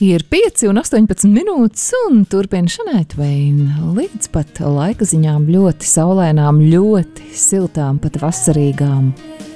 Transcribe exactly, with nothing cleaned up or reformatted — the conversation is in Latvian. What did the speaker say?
Ir pieci un astoņpadsmit minūtes, un turpina Šanai Tveina līdz pat laika ziņām ļoti saulēnām, ļoti siltām, pat vasarīgām